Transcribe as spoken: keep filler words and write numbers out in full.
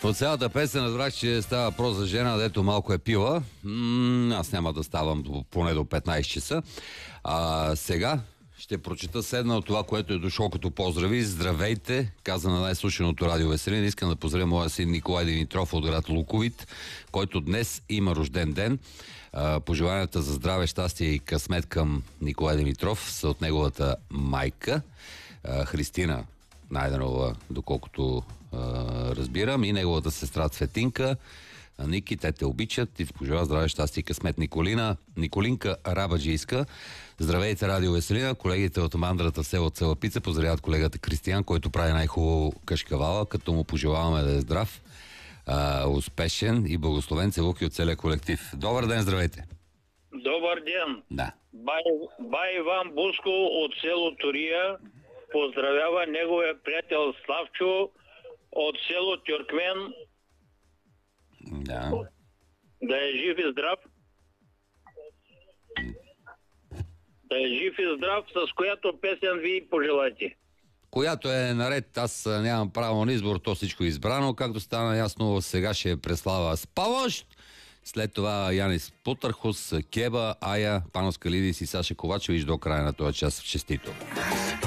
От цялата песен разбрах, че става въпрос за жена, дето малко е пила. М- аз няма да ставам до, поне до петнайсет часа. А сега ще прочета седна от това, което е дошло като поздрави. Здравейте, каза на най-слушаното радио Веселин. Искам да поздравя моя син Николай Димитров от град Луковит, който днес има рожден ден. А, пожеланията за здраве, щастие и късмет към Николай Димитров са от неговата майка а, Христина Найденова, доколкото а, разбирам, и неговата сестра Цветинка. Ники, те те обичат и ти пожелава здраве, щастие и късмет. Николина, Николинка Рабаджийска. Здравейте, радио Веселина. Колегите от мандрата село Целапица поздравяват колегата Кристиян, който прави най-хубаво кашкавала, като му пожелаваме да е здрав, а, успешен и благословен. Целуки от целия колектив. Добър ден, здравейте. Добър ден. Да. Бай, бай Иван Буско от село Турия поздравява неговия приятел Славчо от село Тюркмен. Да. Да е жив и здрав. Да е жив и здрав, с която песен ви пожелайте. Която е наред, аз нямам право на избор, то всичко е избрано. Както стана ясно, сега ще е Преслава Спаващ. След това Янис Путърхус, Кеба, Ая, Панос Калидис и Саша Ковачевич до края на този час. Честито!